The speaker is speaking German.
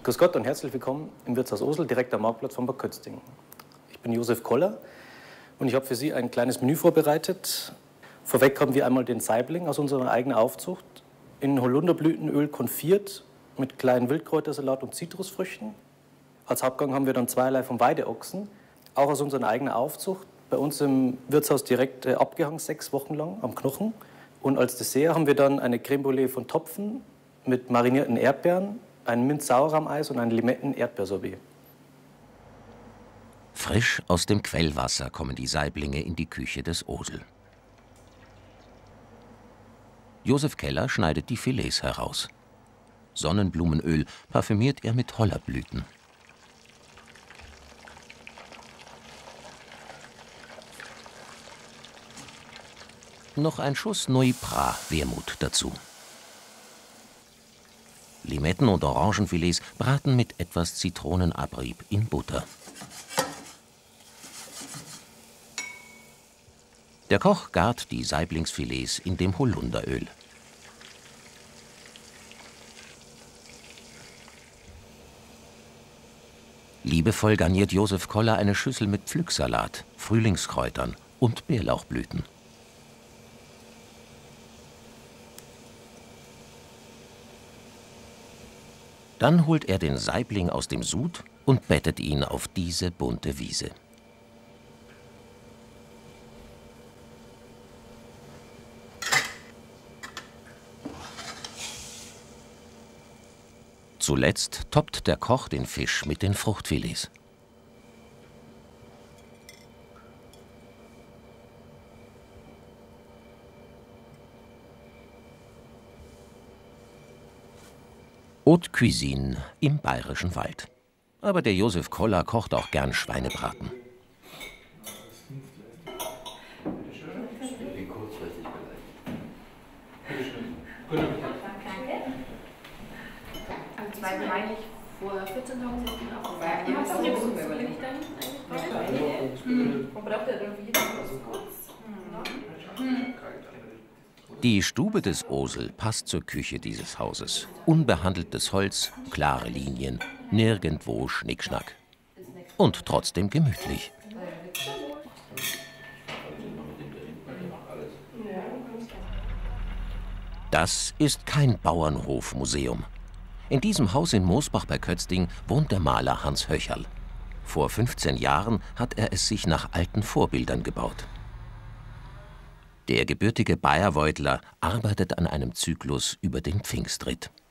Grüß Gott und herzlich willkommen im Wirtshaus Osel, direkt am Marktplatz von Bad Kötzting. Ich bin Josef Koller und ich habe für Sie ein kleines Menü vorbereitet. Vorweg haben wir einmal den Saibling aus unserer eigenen Aufzucht, in Holunderblütenöl konfiert, mit kleinen Wildkräutersalat und Zitrusfrüchten. Als Hauptgang haben wir dann zweierlei vom Weideochsen, auch aus unserer eigenen Aufzucht, bei uns im Wirtshaus direkt abgehangen, 6 Wochen lang am Knochen. Und als Dessert haben wir dann eine Crème Brûlée von Topfen mit marinierten Erdbeeren, ein Minz-Sauerrahmeis und ein Limetten-Erdbeersorbet. Frisch aus dem Quellwasser kommen die Saiblinge in die Küche des Osel. Josef Keller schneidet die Filets heraus. Sonnenblumenöl parfümiert er mit Hollerblüten. Noch ein Schuss Noipra Wermut dazu. Limetten- und Orangenfilets braten mit etwas Zitronenabrieb in Butter. Der Koch gart die Saiblingsfilets in dem Holunderöl. Liebevoll garniert Josef Koller eine Schüssel mit Pflücksalat, Frühlingskräutern und Bärlauchblüten. Dann holt er den Saibling aus dem Sud und bettet ihn auf diese bunte Wiese. Zuletzt toppt der Koch den Fisch mit den Fruchtfilets. Haute Cuisine im Bayerischen Wald. Aber der Josef Koller kocht auch gern Schweinebraten. Vor 14 Tagen Die Stube des Osel passt zur Küche dieses Hauses. Unbehandeltes Holz, klare Linien, nirgendwo Schnickschnack. Und trotzdem gemütlich. Das ist kein Bauernhofmuseum. In diesem Haus in Moosbach bei Kötzting wohnt der Maler Hans Höcherl. Vor 15 Jahren hat er es sich nach alten Vorbildern gebaut. Der gebürtige Bayerweutler arbeitet an einem Zyklus über den Pfingstritt.